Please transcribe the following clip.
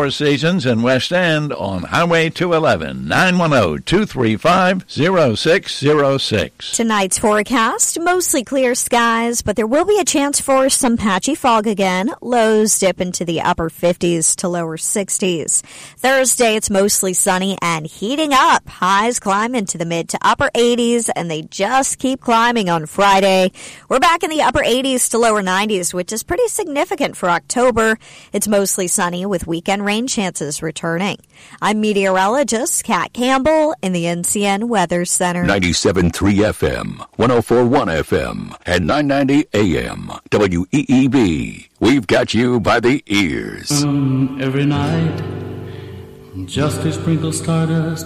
Four Seasons in West End on Highway 211, 910-235-0606. Tonight's forecast, mostly clear skies, but there will be a chance for some patchy fog again. Lows dip into the upper 50s to lower 60s. Thursday, it's mostly sunny and heating up. Highs climb into the mid to upper 80s, and they just keep climbing on Friday. We're back in the upper 80s to lower 90s, which is pretty significant for October. It's mostly sunny with weekend rain chances returning. I'm meteorologist Kat Campbell in the NCN Weather Center. 97.3 FM, 104.1 FM, and 990 AM. WEEB. We've got you by the ears. Every night, just to sprinkle stardust